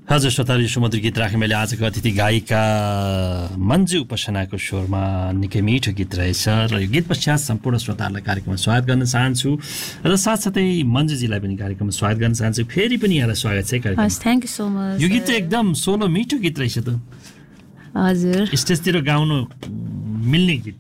हजुर श्रोताहरू, समुद्र गीत राखेँ मैले आजको अतिथि गायिका मन्जु उपासनाको स्वरमा निकै मिठो गीत रहेछ र यो गीत पश्चात सम्पूर्ण श्रोताहरूलाई कार्यक्रममा स्वागत गर्न चाहन्छु र साथसाथै मन्जुजीलाई पनि कार्यक्रममा स्वागत गर्न चाहन्छु। फेरि पनि यहाँलाई स्वागत छ कार्यक्रममा। Thank you so much. यो गीत चाहिँ एकदम सोलो मिठो गीत रहेछ त। हजुर, स्टेजतिर गाउनु मिल्ने गीत।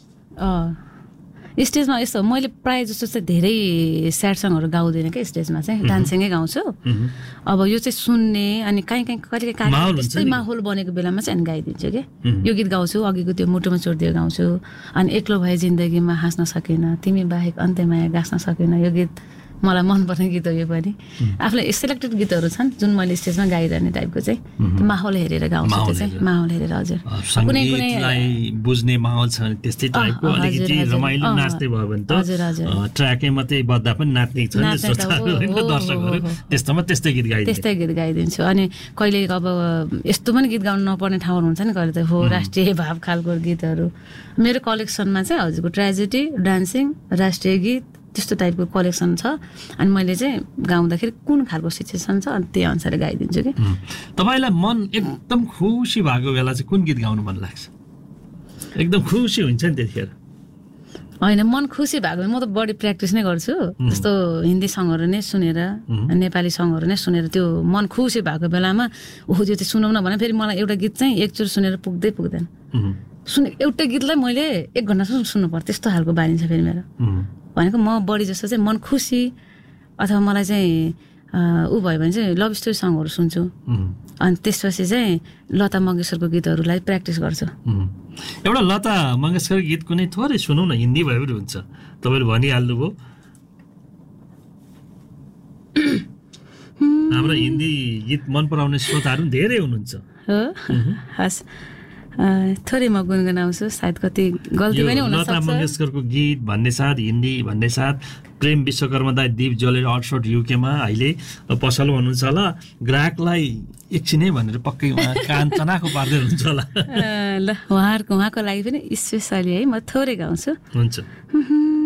स्टेजमा यस्तो मैले प्रायः जस्तो चाहिँ धेरै स्याड सङहरू गाउँदैन क्या, स्टेजमा चाहिँ डान्सिङै गाउँछु। अब यो चाहिँ सुन्ने अनि कहीँ कहिले त्यस्तै माहौल बनेको बेलामा चाहिँ अनि गाइदिन्छु क्या। यो गीत गाउँछु, अघिको त्यो मुटुमा चोरिदियो गाउँछु, अनि एक्लो भए जिन्दगीमा हाँस्न सकेन, तिमी बाहेक अन्त्यमाया गाँस्न सकेन। यो गीत मलाई मनपर्ने गीत हो। यो पनि आफूलाई सेलेक्टेड गीतहरू छन् जुन मैले स्टेजमा गाइरहने टाइपको चाहिँ माहौल हेरेर गाउँछु। त्यो चाहिँ माहौल हेरेर। हजुर, कुनै बुझ्ने माहौल छ त्यस्तै टाइपको अलिकति रमाइलो नाच्दै भयो भने त ट्र्याकै मात्रै बज्दा पनि नाच्ने छ नि दर्शकहरू, त्यस्तोमा त्यस्तै गीत गाइदिन्छु। अनि कहिले अब यस्तो पनि गीत गाउनु नपर्ने ठाउँहरू हुन्छ नि, कहिले त हो राष्ट्रिय भाव खालको गीतहरू मेरो कलेक्सनमा चाहिँ हजुरको ट्रेजेडी, डान्सिङ, राष्ट्रिय गीत त्यस्तो टाइपको कलेक्सन छ। अनि मैले चाहिँ गाउँदाखेरि कुन खालको सिचुएसन छ अनि त्यही अनुसारले गाइदिन्छु कि। तपाईँलाई मन एकदम खुसी भएको बेला चाहिँ कुन गीत गाउनु मन लाग्छ? एकदम खुसी हुन्छ नि त्यतिखेर? होइन, मन खुसी भएको म त बढी प्र्याक्टिस नै गर्छु। जस्तो हिन्दी सङहरू नै सुनेर, नेपाली सङहरू नै सुनेर त्यो मन खुसी भएको बेलामा ओहो त्यो चाहिँ सुनौँ न भने फेरि मलाई एउटा गीत चाहिँ एकचोटि सुनेर पुग्दैन। एउटै गीतलाई मैले 1 घन्टासम्म सुन्नु पर्छ, त्यस्तो खालको बानी छ फेरि मेरो। भनेको म बढी जस्तो चाहिँ मन खुसी अथवा मलाई चाहिँ ऊ भयो भने चाहिँ लभ स्टोरी सङहरू सुन्छु। अनि त्यसपछि चाहिँ लता मङ्गेशकरको गीतहरूलाई प्र्याक्टिस गर्छु। एउटा लता मङ्गेशकर गीत कुनै थोरै सुनौ न, हिन्दी भए पनि हुन्छ, तपाईँले भनिहाल्नुभयो। हाम्रो हिन्दी गीत मन पराउने श्रोताहरू धेरै हुनुहुन्छ। हो, हस्, थोरै म गुनगुनाउँछु, सायद कति गल्ती पनि हुन सक्छ। लता मङ्गेशकरको गीत भन्ने साथ हिन्दी भन्ने साथ प्रेम विश्वकर्मा दाइ दीप जलेर अक्सफोर्ड युकेमा अहिले पसल हुनुहुन्छ होला, ग्राहकलाई एकछिनै भनेर पक्कै उहाँ कान तनाको पार्दै हुनुहुन्छ होला। ल उहाँको लागि पनि स्पेसली है म थोरै गाउँछु। हुन्छ।